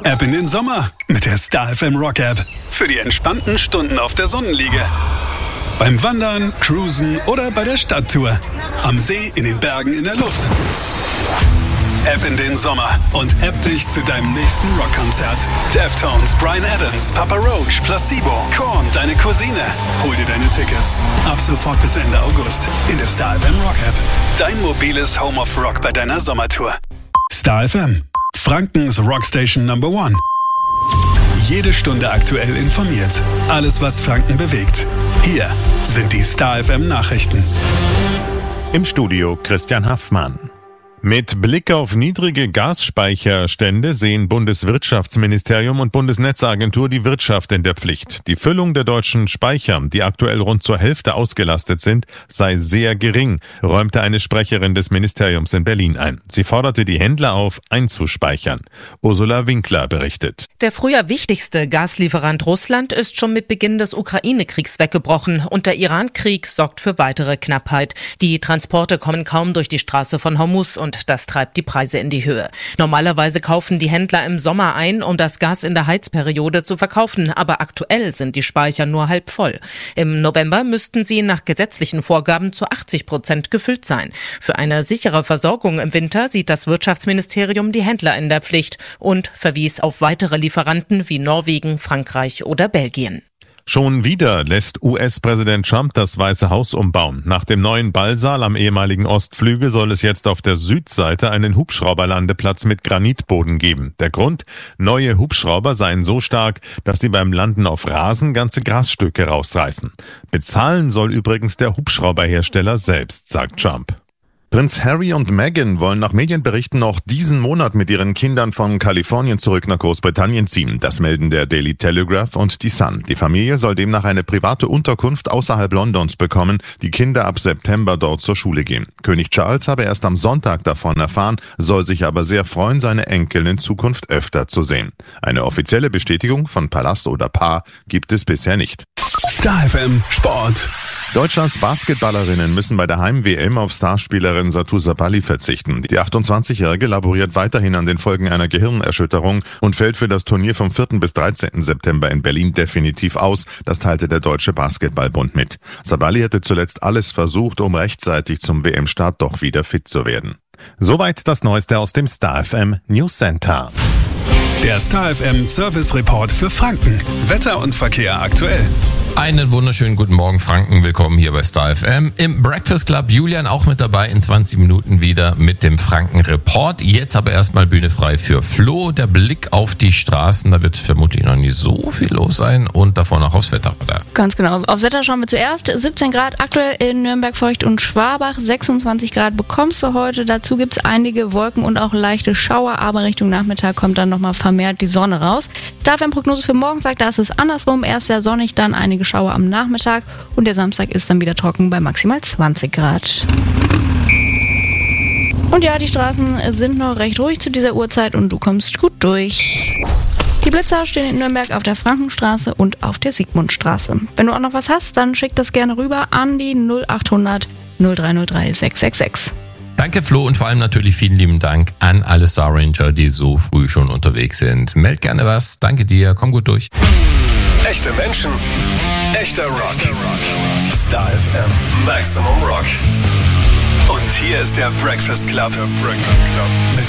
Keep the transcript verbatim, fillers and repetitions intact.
Ab in den Sommer mit der Star F M Rock App. Für die entspannten Stunden auf der Sonnenliege. Beim Wandern, Cruisen oder bei der Stadttour. Am See, in den Bergen, in der Luft. Ab in den Sommer und app dich zu deinem nächsten Rockkonzert. Deftones, Bryan Adams, Papa Roach, Placebo, Korn, deine Cousine. Hol dir deine Tickets. Ab sofort bis Ende August in der Star F M Rock App. Dein mobiles Home of Rock bei deiner Sommertour. Star F M, Frankens Rockstation Number One. Jede Stunde aktuell informiert. Alles, was Franken bewegt. Hier sind die Star F M Nachrichten. Im Studio Christian Haffmann. Mit Blick auf niedrige Gasspeicherstände sehen Bundeswirtschaftsministerium und Bundesnetzagentur die Wirtschaft in der Pflicht. Die Füllung der deutschen Speicher, die aktuell rund zur Hälfte ausgelastet sind, sei sehr gering, räumte eine Sprecherin des Ministeriums in Berlin ein. Sie forderte die Händler auf, einzuspeichern. Ursula Winkler berichtet. Der früher wichtigste Gaslieferant Russland ist schon mit Beginn des Ukraine-Kriegs weggebrochen und der Iran-Krieg sorgt für weitere Knappheit. Die Transporte kommen kaum durch die Straße von Hormuz und das treibt die Preise in die Höhe. Normalerweise kaufen die Händler im Sommer ein, um das Gas in der Heizperiode zu verkaufen, aber aktuell sind die Speicher nur halb voll. Im November müssten sie nach gesetzlichen Vorgaben zu achtzig Prozent gefüllt sein. Für eine sichere Versorgung im Winter sieht das Wirtschaftsministerium die Händler in der Pflicht und verwies auf weitere Lieferanten wie Norwegen, Frankreich oder Belgien. Schon wieder lässt U S-Präsident Trump das Weiße Haus umbauen. Nach dem neuen Ballsaal am ehemaligen Ostflügel soll es jetzt auf der Südseite einen Hubschrauberlandeplatz mit Granitboden geben. Der Grund? Neue Hubschrauber seien so stark, dass sie beim Landen auf Rasen ganze Grasstücke rausreißen. Bezahlen soll übrigens der Hubschrauberhersteller selbst, sagt Trump. Prinz Harry und Meghan wollen nach Medienberichten noch diesen Monat mit ihren Kindern von Kalifornien zurück nach Großbritannien ziehen. Das melden der Daily Telegraph und die Sun. Die Familie soll demnach eine private Unterkunft außerhalb Londons bekommen, die Kinder ab September dort zur Schule gehen. König Charles habe erst am Sonntag davon erfahren, soll sich aber sehr freuen, seine Enkel in Zukunft öfter zu sehen. Eine offizielle Bestätigung von Palast oder Paar gibt es bisher nicht. Star F M Sport. Deutschlands Basketballerinnen müssen bei der Heim-W M auf Starspielerin Satou Sabali verzichten. Die achtundzwanzigjährige laboriert weiterhin an den Folgen einer Gehirnerschütterung und fällt für das Turnier vom vierten bis dreizehnten September in Berlin definitiv aus. Das teilte der Deutsche Basketballbund mit. Sabali hatte zuletzt alles versucht, um rechtzeitig zum W M-Start doch wieder fit zu werden. Soweit das Neueste aus dem Star F M News Center. Der Star F M Service Report für Franken. Wetter und Verkehr aktuell. Einen wunderschönen guten Morgen, Franken. Willkommen hier bei Star F M. Im Breakfast Club Julian auch mit dabei in zwanzig Minuten wieder mit dem Franken Report. Jetzt aber erstmal Bühne frei für Flo. Der Blick auf die Straßen, da wird vermutlich noch nicht so viel los sein und davor noch aufs Wetter. Oder? Ganz genau. Aufs Wetter schauen wir zuerst. siebzehn Grad aktuell in Nürnberg, Feucht und Schwabach. sechsundzwanzig Grad bekommst du heute. Dazu gibt's einige Wolken und auch leichte Schauer, aber Richtung Nachmittag kommt dann nochmal vermehrt die Sonne raus. Die Star F M-Prognose für morgen sagt, da ist es andersrum. Erst sehr sonnig, dann einige Schauer am Nachmittag und der Samstag ist dann wieder trocken bei maximal zwanzig Grad. Und ja, die Straßen sind noch recht ruhig zu dieser Uhrzeit und du kommst gut durch. Die Blitzer stehen in Nürnberg auf der Frankenstraße und auf der Sigmundstraße. Wenn du auch noch was hast, dann schick das gerne rüber an die null achthundert null drei null drei sechs sechs sechs. Danke Flo und vor allem natürlich vielen lieben Dank an alle Star Ranger, die so früh schon unterwegs sind. Meld gerne was. Danke dir. Komm gut durch. Echte Menschen, echter Rock. Star F M Maximum Rock. Und hier ist der Breakfast Club. Der Breakfast Club. Mit